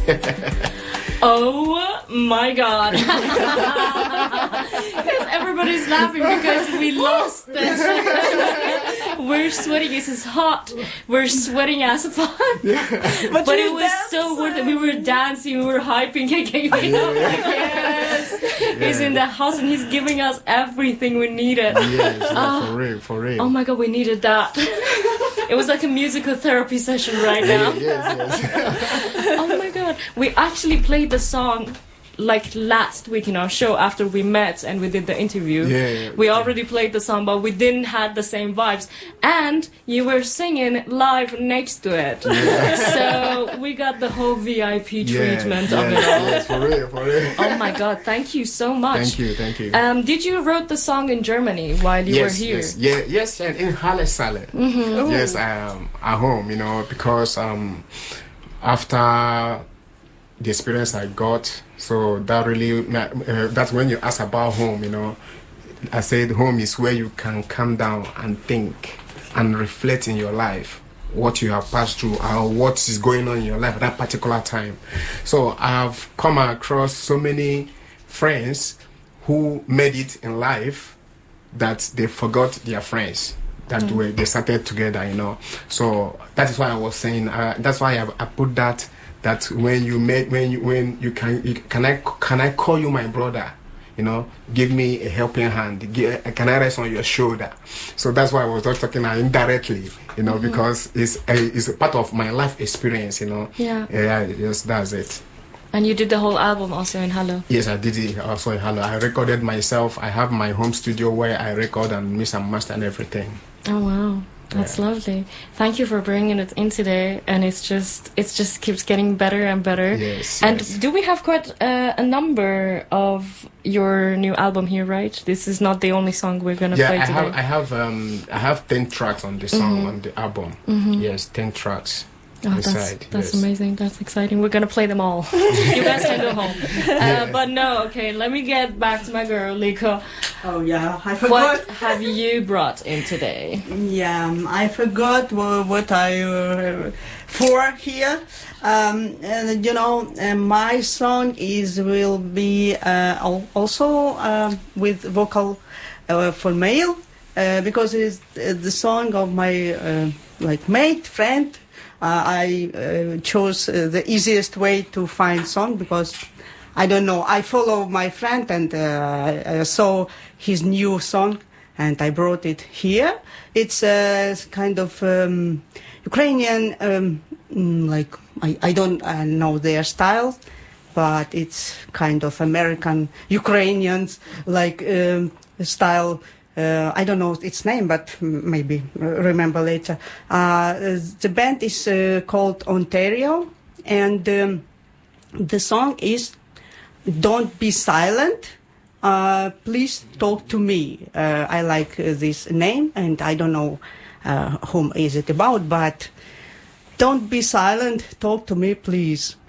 Oh my God. Because everybody's laughing because we lost this. We're sweating, it's hot. We're sweating as fuck. Yeah. But it was so worth it. We were dancing, we were hyping KK. Yes. He's in the house and he's giving us everything we needed. Yes, for real. Oh my God, we needed that. It was like a musical therapy session right now. Yes. Oh my God. We actually played the song like last week in our show after we met and we did the interview. We already played the song, but we didn't have the same vibes. And you were singing live next to it. So we got the whole VIP treatment of it all. Yes, for real. Oh my God, thank you so much. Thank you. Did you wrote the song in Germany while you were here? Yes, and in Halle Saale. Yes, at home, because after the experience I got, so that really, that's when you ask about home, I said home is where you can calm down and think and reflect in your life, what you have passed through or what is going on in your life at that particular time. So I've come across so many friends who made it in life that they forgot their friends. That way they started together, So that is why I was saying. That's why I put that when you can I call you my brother? Give me a helping hand. Can I rest on your shoulder? So that's why I was just talking indirectly, because it's a part of my life experience, Yeah. Yes, that's it. And you did the whole album also in Halle? Yes, I did it also in Halle. I recorded myself. I have my home studio where I record and mix and master and everything. Oh wow, that's lovely. Thank you for bringing it in today, and it just keeps getting better and better. Yes. And do we have quite a number of your new album here, right? This is not the only song we're gonna play today. I have 10 tracks on the song on the album. Yes, 10 tracks. Oh, that's amazing. That's exciting. We're gonna play them all. You guys can go home. But no, okay. Let me get back to my girl, Liko. Oh yeah, I forgot. What have you brought in today? Yeah, I forgot what I for here. My song will be also with vocal for male because it's the song of my mate friend. I chose the easiest way to find song because I don't know. I follow my friend and I saw his new song and I brought it here. It's a kind of Ukrainian, I don't know their style, but it's kind of American Ukrainians style. I don't know its name, but maybe remember later. The band is called Ontario, and the song is "Don't Be Silent, Please Talk to Me." I like this name, and I don't know whom is it about, but "Don't be silent, talk to me, please."